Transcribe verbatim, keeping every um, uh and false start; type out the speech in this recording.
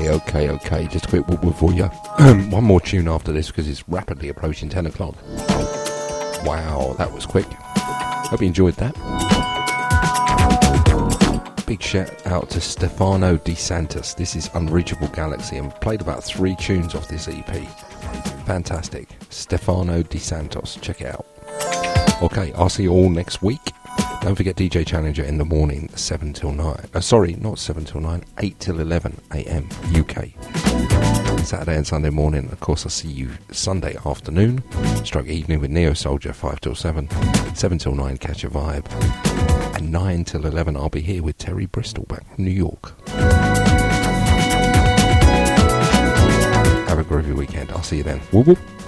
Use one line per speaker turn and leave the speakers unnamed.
Okay, okay, okay. Just a quick whoop whoop for you. One more tune after this because it's rapidly approaching ten o'clock. Wow, that was quick. Hope you enjoyed that. Big shout out to Stefano De Santis. This is Unreachable Galaxy, and played about three tunes off this E P. Fantastic. Stefano De Santos. Check it out. Okay, I'll see you all next week. Don't forget D J Challenger in the morning, seven till nine. Uh, sorry, not seven till nine, eight till eleven a.m. U K. Saturday and Sunday morning, of course, I'll see you Sunday afternoon. Stroke evening with Neo Soldier, five till seven. seven till nine, Catch a Vibe. And nine till eleven, I'll be here with Terry Bristol back from New York. Have a groovy weekend. I'll see you then. Whoop whoop.